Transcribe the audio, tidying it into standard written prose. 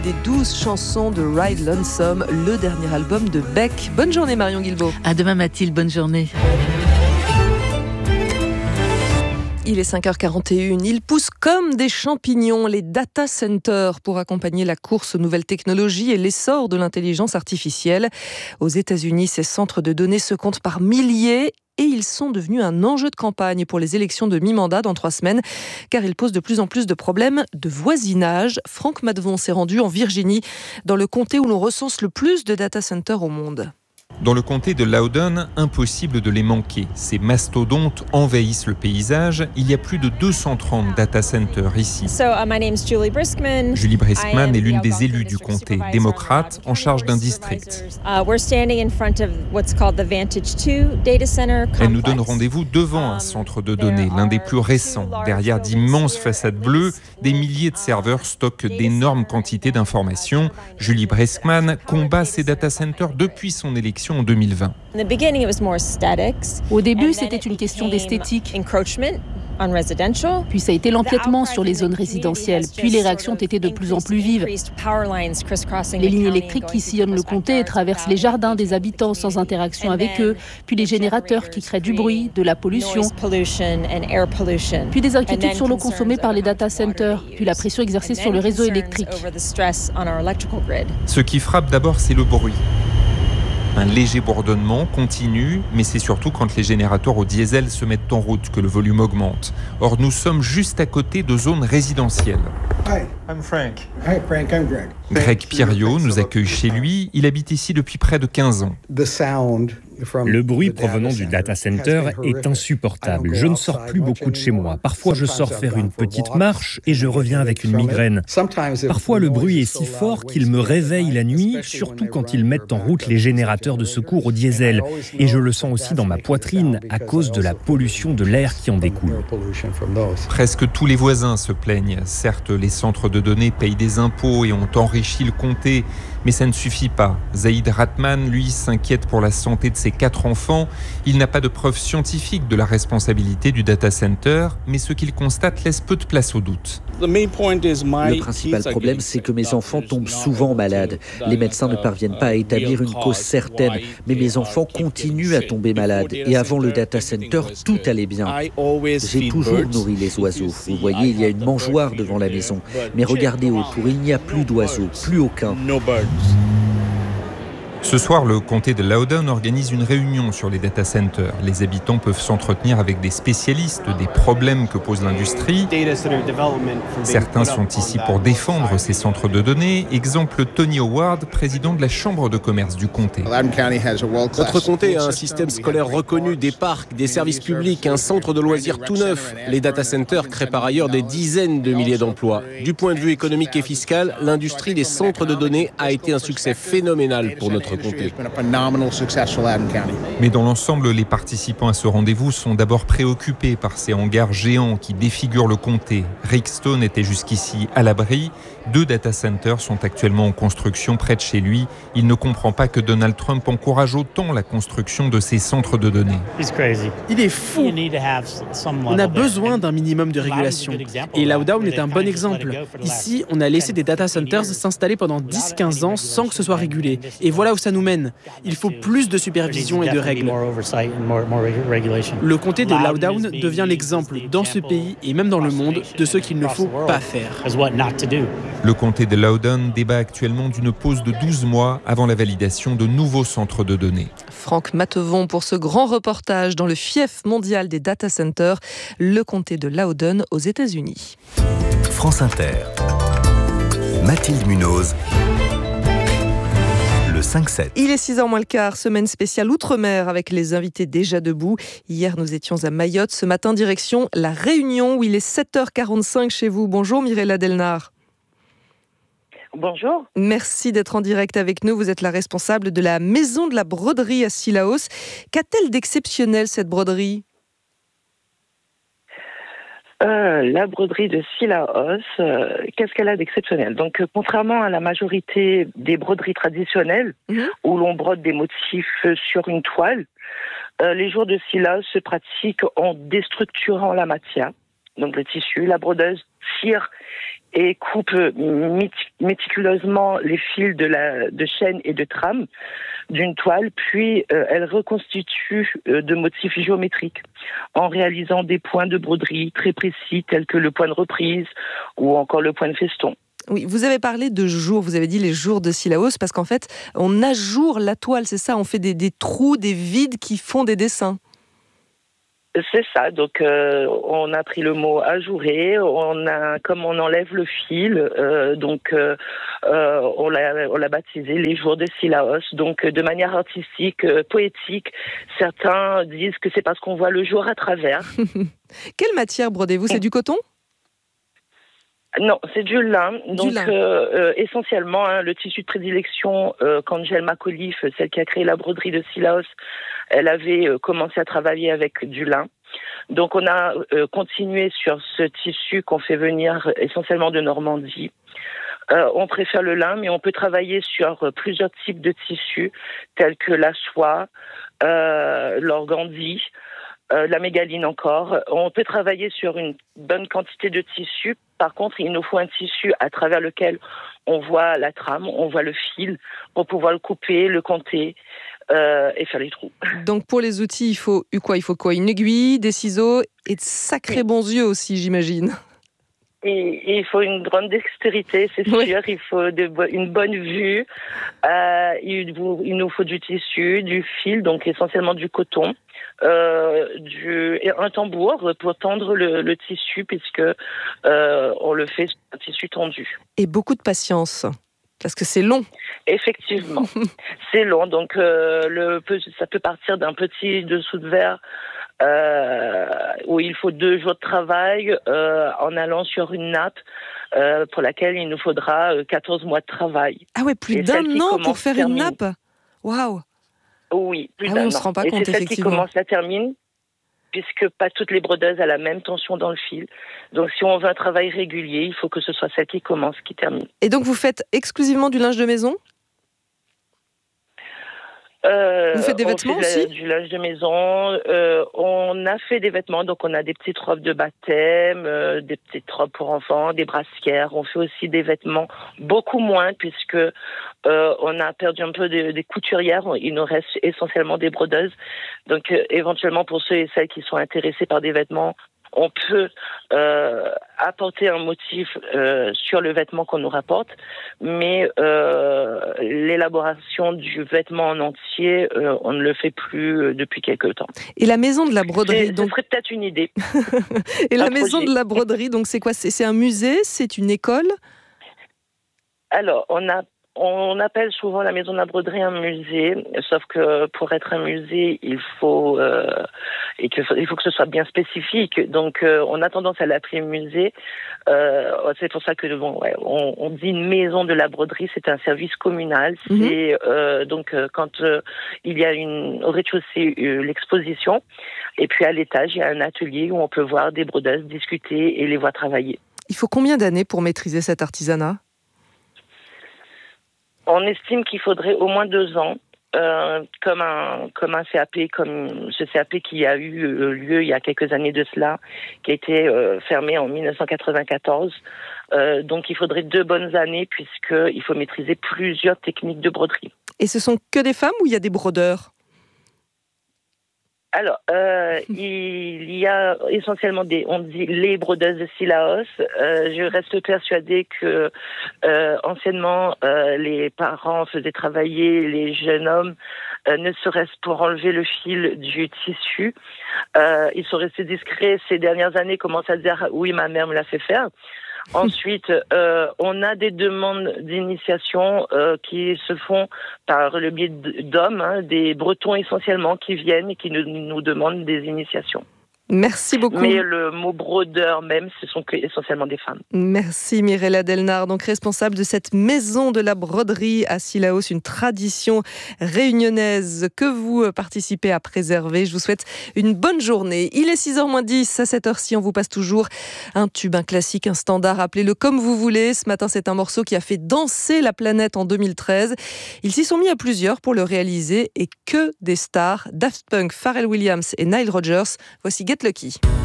des 12 chansons de Ride Lonesome, le dernier album de Beck. Bonne journée Marion Guilbault. À demain Mathilde, bonne journée. Il est 5h41. Ils poussent comme des champignons les data centers pour accompagner la course aux nouvelles technologies et l'essor de l'intelligence artificielle. Aux États-Unis, ces centres de données se comptent par milliers et ils sont devenus un enjeu de campagne pour les élections de mi-mandat dans 3 semaines, car ils posent de plus en plus de problèmes de voisinage. Franck Mattevon s'est rendu en Virginie, dans le comté où l'on recense le plus de data centers au monde. Dans le comté de Loudoun, impossible de les manquer. Ces mastodontes envahissent le paysage. Il y a plus de 230 data centers ici. Julie Briskman est l'une des élues du comté, démocrate, en charge d'un district. Elle nous donne rendez-vous devant un centre de données, l'un des plus récents. Derrière d'immenses façades bleues, des milliers de serveurs stockent d'énormes quantités d'informations. Julie Briskman combat ces data centers depuis son élection en 2020. Au début, c'était une question d'esthétique. Puis ça a été l'empiètement sur les zones résidentielles. Puis les réactions ont été de plus en plus vives. Les lignes électriques qui sillonnent le comté et traversent les jardins des habitants sans interaction avec eux. Puis les générateurs qui créent du bruit, de la pollution. Puis des inquiétudes sur l'eau consommée par les data centers. Puis la pression exercée sur le réseau électrique. Ce qui frappe d'abord, c'est le bruit. Un léger bourdonnement continue, mais c'est surtout quand les générateurs au diesel se mettent en route que le volume augmente. Or, nous sommes juste à côté de zones résidentielles. Hi, I'm Frank. Hi, Frank, I'm Greg. Greg Pierriot nous accueille chez lui. Il habite ici depuis près de 15 ans. Le bruit provenant du data center est insupportable. Je ne sors plus beaucoup de chez moi. Parfois, je sors faire une petite marche et je reviens avec une migraine. Parfois, le bruit est si fort qu'il me réveille la nuit, surtout quand ils mettent en route les générateurs de secours au diesel. Et je le sens aussi dans ma poitrine à cause de la pollution de l'air qui en découle. Presque tous les voisins se plaignent. Certes, les centres de données payent des impôts et ont enrichi le comté, mais ça ne suffit pas. Zaïd Ratman, lui, s'inquiète pour la santé de ses 4 enfants. Il n'a pas de preuves scientifiques de la responsabilité du data center, mais ce qu'il constate laisse peu de place au doute. Le principal problème, c'est que mes enfants tombent souvent malades. Les médecins ne parviennent pas à établir une cause certaine, mais mes enfants continuent à tomber malades. Et avant le data center, tout allait bien. J'ai toujours nourri les oiseaux. Vous voyez, il y a une mangeoire devant la maison. Mais regardez autour, il n'y a plus d'oiseaux, plus aucun. Ce soir, le comté de Loudoun organise une réunion sur les data centers. Les habitants peuvent s'entretenir avec des spécialistes des problèmes que pose l'industrie. Certains sont ici pour défendre ces centres de données. Exemple Tony Howard, président de la Chambre de commerce du comté. Notre comté a un système scolaire reconnu, des parcs, des services publics, un centre de loisirs tout neuf. Les data centers créent par ailleurs des dizaines de milliers d'emplois. Du point de vue économique et fiscal, l'industrie des centres de données a été un succès phénoménal pour notre comté. Mais dans l'ensemble, les participants à ce rendez-vous sont d'abord préoccupés par ces hangars géants qui défigurent le comté. Rick Stone était jusqu'ici à l'abri. 2 data centers sont actuellement en construction près de chez lui. Il ne comprend pas que Donald Trump encourage autant la construction de ces centres de données. Il est fou. On a besoin d'un minimum de régulation. Et Loudoun est un bon exemple. Ici, on a laissé des data centers s'installer pendant 10-15 ans sans que ce soit régulé. Et voilà où ça nous mène. Il faut plus de supervision et de règles. Le comté de Loudoun devient l'exemple dans ce pays et même dans le monde de ce qu'il ne faut pas faire. Le comté de Loudoun débat actuellement d'une pause de 12 mois avant la validation de nouveaux centres de données. Franck Mattevon pour ce grand reportage dans le fief mondial des data centers, le comté de Loudoun aux États-Unis. France Inter. Mathilde Munoz. Le 5-7. Il est 6h moins le quart, semaine spéciale Outre-mer avec les invités déjà debout. Hier, nous étions à Mayotte. Ce matin, direction La Réunion où il est 7h45 chez vous. Bonjour Mirella Delnar. Bonjour. Merci d'être en direct avec nous. Vous êtes la responsable de la Maison de la Broderie à Cilaos. Qu'a-t-elle d'exceptionnel cette broderie ? La broderie de Cilaos, qu'est-ce qu'elle a d'exceptionnel ? Donc, contrairement à la majorité des broderies traditionnelles, où l'on brode des motifs sur une toile, les jours de Cilaos se pratiquent en déstructurant la matière, donc le tissu. La brodeuse cire et coupe méticuleusement les fils de chaîne et de trame d'une toile, puis elle reconstitue de motifs géométriques en réalisant des points de broderie très précis tels que le point de reprise ou encore le point de feston. Oui, vous avez parlé de jours, vous avez dit les jours de Sillaos, parce qu'en fait, on ajoure la toile, c'est ça, on fait des trous, des vides qui font des dessins. C'est ça, donc on a pris le mot ajourer, comme on enlève le fil, on l'a baptisé les jours de Sillaos, donc de manière artistique, poétique. Certains disent que c'est parce qu'on voit le jour à travers. Quelle matière brodez-vous? C'est du coton? Non, c'est du lin. Donc, essentiellement, le tissu de prédilection, qu'Angèle Macauliffe, celle qui a créé la broderie de Sillaos, elle avait commencé à travailler avec du lin. Donc, on a continué sur ce tissu qu'on fait venir essentiellement de Normandie. On préfère le lin, mais on peut travailler sur plusieurs types de tissus, tels que la soie, l'organdie, la mégaline encore. On peut travailler sur une bonne quantité de tissu. Par contre, il nous faut un tissu à travers lequel on voit la trame, on voit le fil, pour pouvoir le couper, le compter et faire les trous. Donc pour les outils, il faut quoi? Une aiguille, des ciseaux et de sacrés bons yeux aussi, j'imagine. Et il faut une grande dextérité, c'est sûr. Il faut une bonne vue. Il nous faut du tissu, du fil, donc essentiellement du coton, et un tambour pour tendre le tissu, puisque on le fait sur un tissu tendu. Et beaucoup de patience, parce que c'est long. Effectivement, c'est long. Donc ça peut partir d'un petit dessous de verre où il faut 2 jours de travail en allant sur une nappe pour laquelle il nous faudra 14 mois de travail. Ah ouais, plus d'un an pour faire une nappe. Waouh. Oui, plus d'un an. On ne se rend pas compte, c'est celle effectivement. qui commence la termine, puisque pas toutes les brodeuses ont la même tension dans le fil. Donc si on veut un travail régulier, il faut que ce soit celle qui commence, qui termine. Et donc vous faites exclusivement du linge de maison? Vous faites des vêtements aussi? Du linge de maison. On a fait des vêtements, donc on a des petites robes de baptême, des petites robes pour enfants, des brassières. On fait aussi des vêtements, beaucoup moins, puisque on a perdu un peu des couturières. Il nous reste essentiellement des brodeuses. Donc éventuellement, pour ceux et celles qui sont intéressés par des vêtements, on peut apporter un motif sur le vêtement qu'on nous rapporte, mais l'élaboration du vêtement en entier, on ne le fait plus depuis quelque temps. Et la maison de la broderie, ce serait peut-être une idée. Et la maison de la broderie, donc c'est quoi? C'est un musée? C'est une école? Alors, on appelle souvent la maison de la broderie un musée, sauf que pour être un musée, il faut que ce soit bien spécifique. Donc, on a tendance à l'appeler musée. C'est pour ça que on dit une maison de la broderie. C'est un service communal. C'est quand il y a au rez-de-chaussée l'exposition, et puis à l'étage il y a un atelier où on peut voir des brodeuses discuter et les voir travailler. Il faut combien d'années pour maîtriser cet artisanat? On estime qu'il faudrait au moins 2 ans, comme un CAP, comme ce CAP qui a eu lieu il y a quelques années de cela, qui a été fermé en 1994. Donc il faudrait 2 bonnes années, puisqu'il faut maîtriser plusieurs techniques de broderie. Et ce sont que des femmes ou il y a des brodeurs? Alors, il y a essentiellement on dit les brodeuses de Sillaos. Je reste persuadée que anciennement, les parents faisaient travailler les jeunes hommes, ne serait-ce pour enlever le fil du tissu. Ils sont restés discrets. Ces dernières années, commencent à dire « oui, ma mère me l'a fait faire ». Ensuite, on a des demandes d'initiation qui se font par le biais d'hommes, des Bretons essentiellement, qui viennent et qui nous demandent des initiations. Merci beaucoup. Mais le mot brodeur même, ce sont essentiellement des femmes. Merci Mirella Delnard, donc responsable de cette maison de la broderie à Sillaos, une tradition réunionnaise que vous participez à préserver. Je vous souhaite une bonne journée. Il est 6h-10, à cette heure-ci, on vous passe toujours un tube, un classique, un standard, appelez-le comme vous voulez. Ce matin, c'est un morceau qui a fait danser la planète en 2013. Ils s'y sont mis à plusieurs pour le réaliser et que des stars, Daft Punk, Pharrell Williams et Nile Rodgers. Voici Get Lucky.